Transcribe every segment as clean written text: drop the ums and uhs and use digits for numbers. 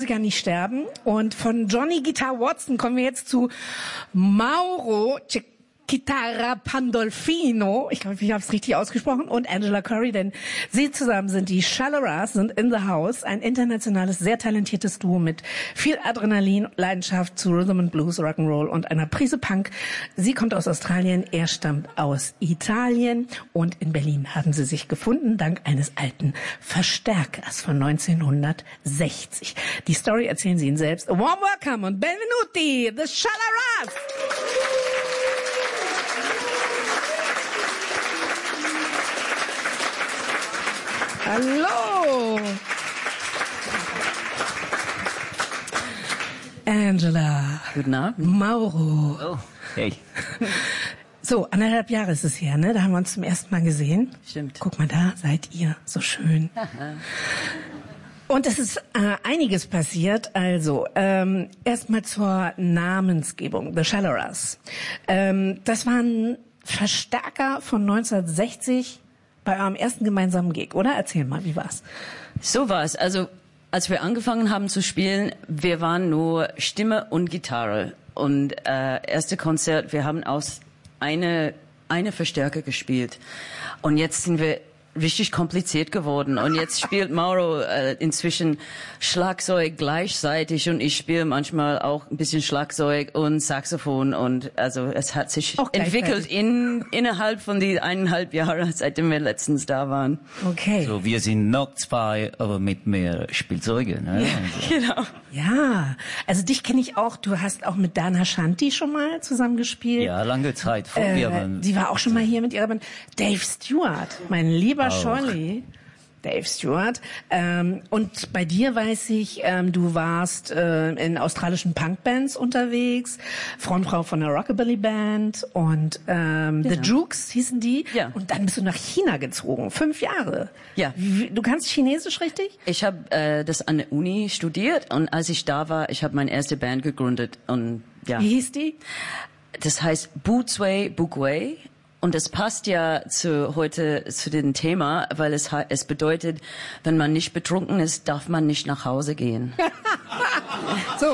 Musiker nicht sterben. Und von Johnny Guitar Watson kommen wir jetzt zu Mauro Chitarra Pandolfino, ich glaube, ich habe es richtig ausgesprochen, und Angela Curry, denn sie zusammen sind die Shalaras, sind in the house, ein internationales, sehr talentiertes Duo mit viel Adrenalin, Leidenschaft zu Rhythm and Blues, Rock'n'Roll und einer Prise Punk. Sie kommt aus Australien, er stammt aus Italien und in Berlin haben sie sich gefunden, dank eines alten Verstärkers von 1960. Die Story erzählen sie Ihnen selbst. A warm welcome und benvenuti, the Shalaras! Hallo! Angela. Guten Abend. Mauro. Oh, hey. So, 1,5 Jahre ist es her, ne? Da haben wir uns zum ersten Mal gesehen. Stimmt. Guck mal, da seid ihr. So schön. Und es ist einiges passiert. Also, erstmal zur Namensgebung. The Shalaras. Das waren Verstärker von 1960 bei eurem ersten gemeinsamen Gig, oder? Erzähl mal, wie war's? So war's. Also, als wir angefangen haben zu spielen, wir waren nur Stimme und Gitarre. Und erste Konzert, wir haben aus eine Verstärker gespielt. Und jetzt sind wir richtig kompliziert geworden. Und jetzt spielt Mauro inzwischen Schlagzeug gleichzeitig und ich spiele manchmal auch ein bisschen Schlagzeug und Saxophon. Und also es hat sich entwickelt innerhalb von die 1,5 Jahre, seitdem wir letztens da waren. Okay. So, wir sind noch zwei, aber mit mehr Spielzeugen. Ne? Ja, genau. Ja, also dich kenne ich auch. Du hast auch mit Dana Shanti schon mal zusammen gespielt. Ja, lange Zeit. Die war auch schon mal hier mit ihrer Band. Dave Stewart, mein lieber Scholli. Dave Stewart. Und bei dir weiß ich, du warst in australischen Punkbands unterwegs, Frontfrau von der Rockabilly Band und The Jukes hießen die. Ja. Und dann bist du nach China gezogen, 5 Jahre. Ja. Du kannst Chinesisch richtig? Ich habe das an der Uni studiert und als ich da war, ich habe meine erste Band gegründet und ja. Wie hieß die? Das heißt Buzui Bugwei. Und es passt ja heute zu dem Thema, weil es bedeutet, wenn man nicht betrunken ist, darf man nicht nach Hause gehen. So.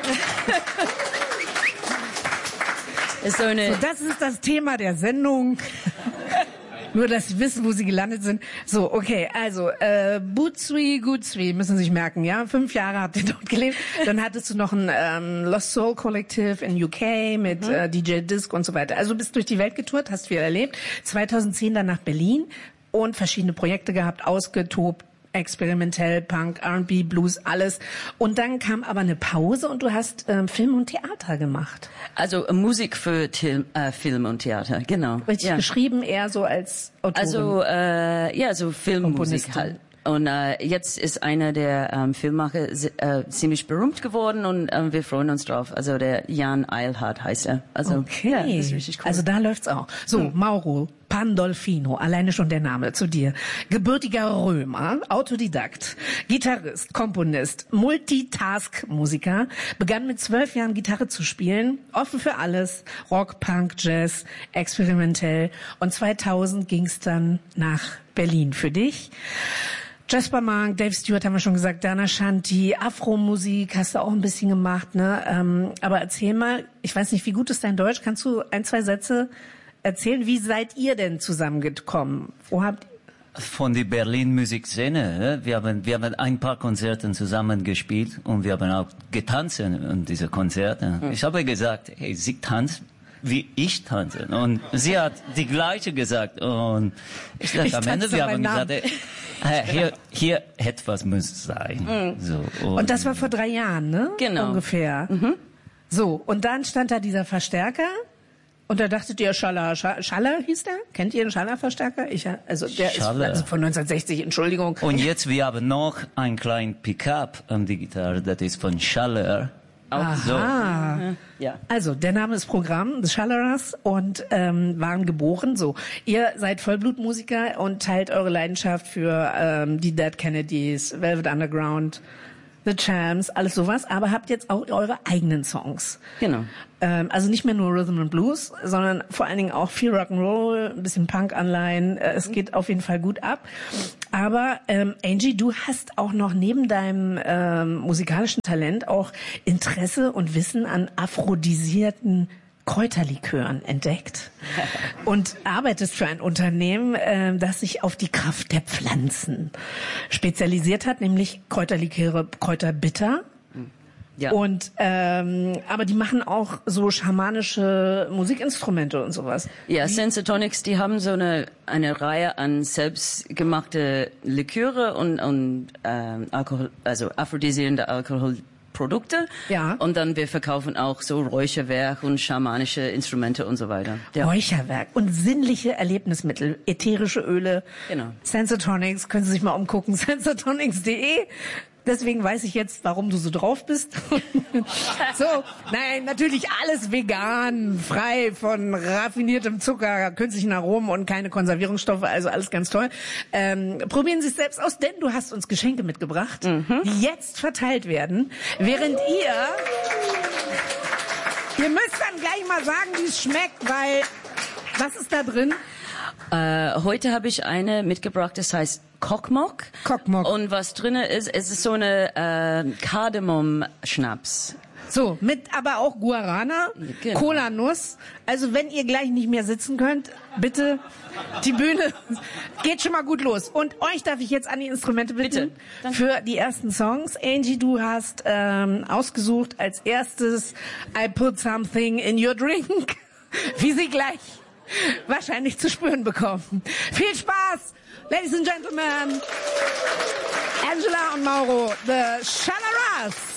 So, das ist das Thema der Sendung. Nur, dass Sie wissen, wo Sie gelandet sind. So, okay, also Buzui Guzui müssen Sie sich merken, ja? 5 Jahre habt ihr dort gelebt. Dann hattest du noch ein Lost Soul Collective in UK mit DJ Disc und so weiter. Also du bist durch die Welt getourt, hast viel erlebt. 2010 dann nach Berlin und verschiedene Projekte gehabt, ausgetobt, experimentell, Punk, R&B, Blues, alles. Und dann kam aber eine Pause und du hast Film und Theater gemacht. Also Musik für Film und Theater, genau. Richtig geschrieben, eher so als Autorin. Also so Filmmusik halt. Und jetzt ist einer der Filmemacher ziemlich berühmt geworden und wir freuen uns drauf. Also der Jan Eilhardt heißt er. Also okay. Ja, das ist richtig cool. Also da läuft's auch. So, Mauro Pandolfino, alleine schon der Name zu dir. Gebürtiger Römer, Autodidakt, Gitarrist, Komponist, Multitask-Musiker, begann mit 12 Jahren Gitarre zu spielen, offen für alles, Rock, Punk, Jazz, experimentell. Und 2000 ging's dann nach Berlin für dich. Jasper Monk, Dave Stewart haben wir schon gesagt, Dana Shanti, Afro-Musik hast du auch ein bisschen gemacht, ne? Aber erzähl mal, ich weiß nicht, wie gut ist dein Deutsch? Kannst du 1, 2 Sätze erzählen? Wie seid ihr denn zusammengekommen? Wo habt Von der Berlin-Musikszene. Ne? Wir haben ein paar Konzerte zusammen gespielt und wir haben auch getanzt in diese Konzerte. Ich habe gesagt, hey, sie tanzt wie ich tanze. Und sie hat die gleiche gesagt. Und ich dachte, am Ende, wir haben gesagt, hier etwas muss sein. So, und das war vor 3 Jahren, ne? Genau. Ungefähr. So, und dann stand da dieser Verstärker. Und da dachtet ihr, Schaller hieß der? Kennt ihr den Schaller-Verstärker? Also der Schaller. ist also von 1960, Entschuldigung. Und jetzt, wir haben noch einen kleinen Pickup an die Gitarre, das ist von Schaller. Aha. So. Ja. Also, der Name ist Programm, The Shalaras, und waren geboren. So, ihr seid Vollblutmusiker und teilt eure Leidenschaft für die Dead Kennedys, Velvet Underground, The Champs, alles sowas, aber habt jetzt auch eure eigenen Songs. Genau. Also nicht mehr nur Rhythm and Blues, sondern vor allen Dingen auch viel Rock'n'Roll, ein bisschen Punk-Anleihen. Es geht auf jeden Fall gut ab. Aber Angie, du hast auch noch neben deinem musikalischen Talent auch Interesse und Wissen an aphrodisierten Kräuterlikören entdeckt und arbeitest für ein Unternehmen, das sich auf die Kraft der Pflanzen spezialisiert hat, nämlich Kräuterliköre, Kräuterbitter. Ja. Und aber die machen auch so schamanische Musikinstrumente und sowas. Ja, Sensatonics, die haben so eine Reihe an selbstgemachte Liköre und Alkohol, also aphrodisierende Alkoholprodukte. Ja. Und dann wir verkaufen auch so Räucherwerk und schamanische Instrumente und so weiter. Ja. Räucherwerk und sinnliche Erlebnismittel, ätherische Öle. Genau. Sensatonics, können Sie sich mal umgucken, sensatonics.de. Deswegen weiß ich jetzt, warum du so drauf bist. So, nein, natürlich alles vegan, frei von raffiniertem Zucker, künstlichen Aromen und keine Konservierungsstoffe, also alles ganz toll. Probieren Sie es selbst aus, denn du hast uns Geschenke mitgebracht, die jetzt verteilt werden, während ihr müsst dann gleich mal sagen, wie es schmeckt, weil, was ist da drin? Heute habe ich eine mitgebracht, das heißt Kokmok. Kokmok. Und was drinne ist, es ist so eine Kardamom-Schnaps. So, mit aber auch Guarana, Genau. Cola-Nuss. Also wenn ihr gleich nicht mehr sitzen könnt, bitte, die Bühne geht schon mal gut los. Und euch darf ich jetzt an die Instrumente bitten. Bitte. Danke. Für die ersten Songs. Angie, du hast ausgesucht als erstes I Put Something in Your Drink, wie sie gleich wahrscheinlich zu spüren bekommen. Viel Spaß, Ladies and Gentlemen, Angela und Mauro, the Shalaras.